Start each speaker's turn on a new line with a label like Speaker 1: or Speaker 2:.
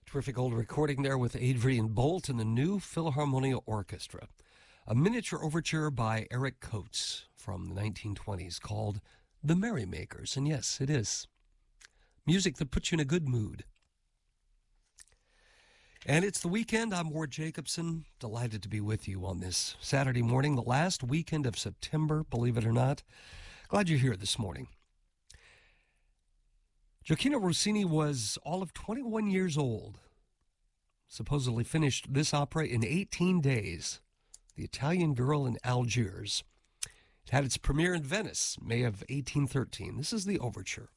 Speaker 1: Terrific old recording there with Adrian Bolt and the New Philharmonia Orchestra. A miniature overture by Eric Coates from the 1920s called The Merrymakers. And yes, it is music that puts you in a good mood. And it's the weekend. I'm Ward Jacobson. Delighted to be with you on this Saturday morning, the last weekend of September, believe it or not. Glad you're here this morning. Gioachino Rossini was all of 21 years old. Supposedly finished this opera in 18 days. The Italian Girl in Algiers. It had its premiere in Venice, May of 1813. This is the overture.